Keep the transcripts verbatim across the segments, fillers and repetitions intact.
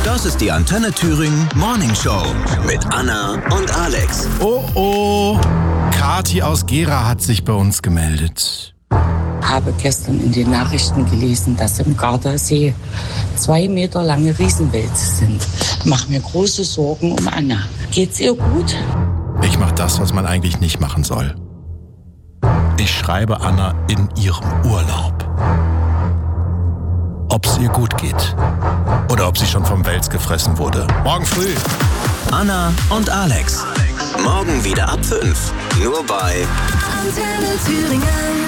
Das ist die Antenne Thüringen Morning Show mit Anna und Alex. Oh oh, Kathi aus Gera hat sich bei uns gemeldet. Habe gestern in den Nachrichten gelesen, dass im Gardasee zwei Meter lange Riesenwälze sind. Mach mir große Sorgen um Anna. Geht's ihr gut? Ich mache das, was man eigentlich nicht machen soll. Ich schreibe Anna in ihrem Urlaub. Ob es ihr gut geht oder ob sie schon vom Wels gefressen wurde. Morgen früh. Anna und Alex. Morgen wieder ab fünf. Nur bei Antenne Thüringen.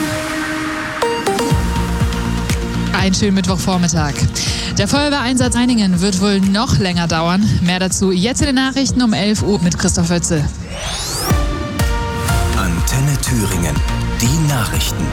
Einen schönen Mittwochvormittag. Der Feuerwehreinsatz Meiningen wird wohl noch länger dauern. Mehr dazu jetzt in den Nachrichten um elf Uhr mit Christoph Wötzel. Antenne Thüringen. Die Nachrichten.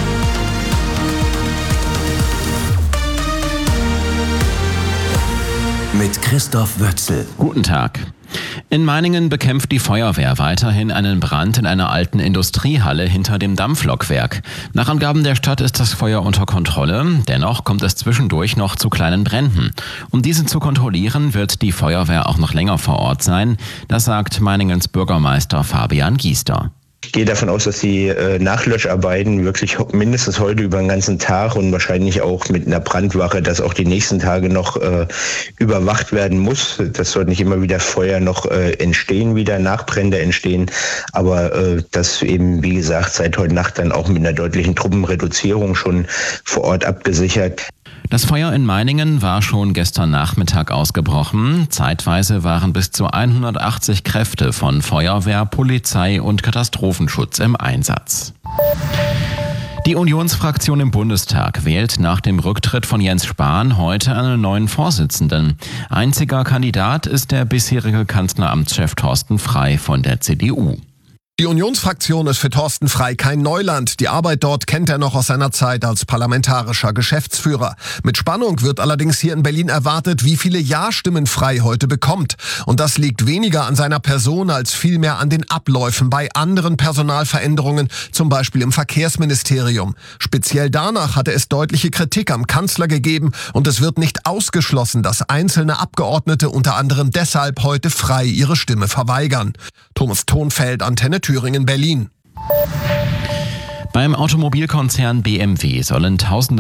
Mit Christoph Wötzel. Guten Tag. In Meiningen bekämpft die Feuerwehr weiterhin einen Brand in einer alten Industriehalle hinter dem Dampflokwerk. Nach Angaben der Stadt ist das Feuer unter Kontrolle. Dennoch kommt es zwischendurch noch zu kleinen Bränden. Um diese zu kontrollieren, wird die Feuerwehr auch noch länger vor Ort sein. Das sagt Meiningens Bürgermeister Fabian Giester. Ich gehe davon aus, dass die äh, Nachlöscharbeiten wirklich mindestens heute über den ganzen Tag und wahrscheinlich auch mit einer Brandwache, dass auch die nächsten Tage noch äh, überwacht werden muss. Das soll nicht immer wieder Feuer noch äh, entstehen, wieder Nachbrände entstehen. Aber äh, das eben, wie gesagt, seit heute Nacht dann auch mit einer deutlichen Truppenreduzierung schon vor Ort abgesichert. Das Feuer in Meiningen war schon gestern Nachmittag ausgebrochen. Zeitweise waren bis zu hundertachtzig Kräfte von Feuerwehr, Polizei und Katastrophenschutz im Einsatz. Die Unionsfraktion im Bundestag wählt nach dem Rücktritt von Jens Spahn heute einen neuen Vorsitzenden. Einziger Kandidat ist der bisherige Kanzleramtschef Thorsten Frey von der C D U. Die Unionsfraktion ist für Thorsten Frey kein Neuland. Die Arbeit dort kennt er noch aus seiner Zeit als parlamentarischer Geschäftsführer. Mit Spannung wird allerdings hier in Berlin erwartet, wie viele Ja-Stimmen Frey heute bekommt. Und das liegt weniger an seiner Person als vielmehr an den Abläufen bei anderen Personalveränderungen, zum Beispiel im Verkehrsministerium. Speziell danach hatte es deutliche Kritik am Kanzler gegeben und es wird nicht ausgeschlossen, dass einzelne Abgeordnete unter anderem deshalb heute Frey ihre Stimme verweigern. Thomas Thonfeld, Antenne Thüringen, Berlin. Beim Automobilkonzern B M W sollen Tausende